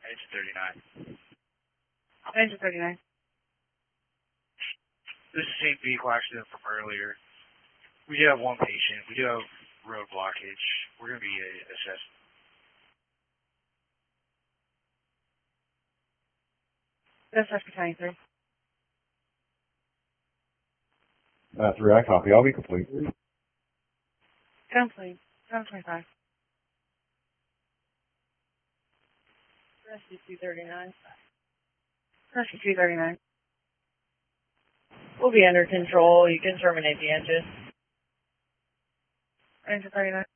Engine 39. Engine 39. This is the same vehicle accident from earlier. We do have one patient. We do have road blockage. We're going to be assessed. That's Battalion 3. 3, I copy. I'll be complete. Complete. 725. Rescue 239. Rescue 239. We'll be under control. You can terminate the engine. Engine 39.